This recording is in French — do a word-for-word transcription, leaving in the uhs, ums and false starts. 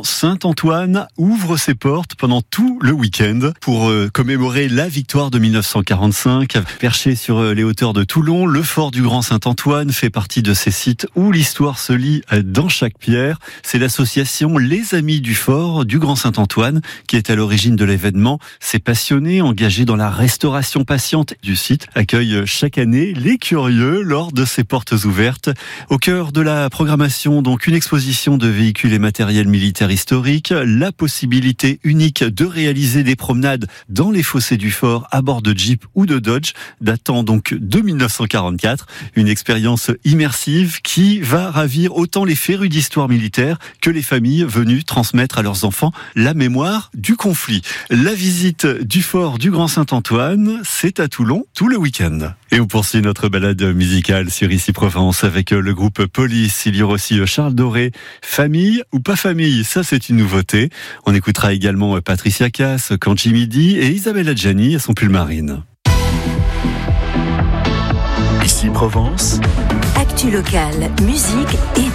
Grand Saint-Antoine ouvre ses portes pendant tout le week-end pour euh, commémorer la victoire de mille neuf cent quarante-cinq. Perché sur euh, les hauteurs de Toulon, le fort du Grand Saint-Antoine fait partie de ces sites où l'histoire se lit euh, dans chaque pierre. C'est l'association Les Amis du Fort du Grand Saint-Antoine qui est à l'origine de l'événement. Ces passionnés engagés dans la restauration patiente du site accueillent chaque année les curieux lors de ces portes ouvertes. Au cœur de la programmation, donc une exposition de véhicules et matériel militaire historique, la possibilité unique de réaliser des promenades dans les fossés du fort à bord de Jeep ou de Dodge, datant donc de mille neuf cent quarante-quatre. Une expérience immersive qui va ravir autant les férus d'histoire militaire que les familles venues transmettre à leurs enfants la mémoire du conflit. La visite du fort du Grand Saint-Antoine, c'est à Toulon tout le week-end. Et on poursuit notre balade musicale sur Ici Provence avec le groupe Police. Il y aura aussi Charles Doré. Famille ou pas famille, ça c'est une nouveauté. On écoutera également Patricia Cass, Kanji Midi et Isabelle Adjani à son pull marine. Ici Provence. Actu locale, musique et